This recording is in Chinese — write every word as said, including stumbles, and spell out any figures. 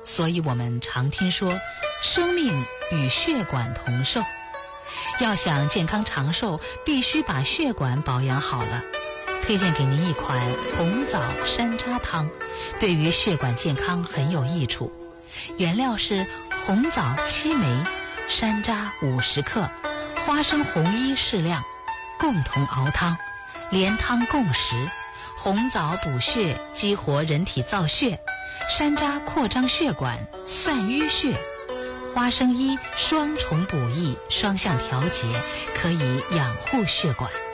所以我们常听说生命与血管同寿。要想健康长寿，必须把血管保养好了。推荐给您一款红枣山楂汤，对于血管健康很有益处。原料是红枣七枚，山楂五十克，花生红衣适量，共同熬汤，连汤共食。红枣补血，激活人体造血；山楂扩张血管，散淤血；花生衣双重补益，双向调节，可以养护血管。